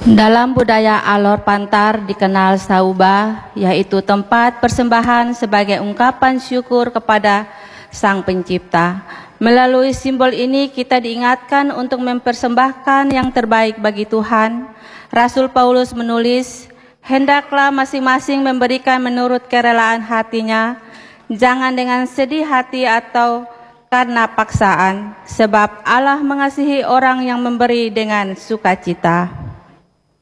Dalam budaya Alor Pantar dikenal Sauba, yaitu tempat persembahan sebagai ungkapan syukur kepada Sang Pencipta. Melalui simbol ini kita diingatkan untuk mempersembahkan yang terbaik bagi Tuhan. Rasul Paulus menulis, hendaklah masing-masing memberikan menurut kerelaan hatinya, jangan dengan sedih hati atau karena paksaan, sebab Allah mengasihi orang yang memberi dengan sukacita.